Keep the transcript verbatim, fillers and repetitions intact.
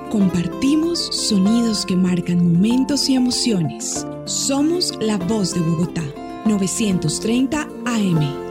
Compartimos sonidos que marcan momentos y emociones. Somos la voz de Bogotá, novecientos treinta A M.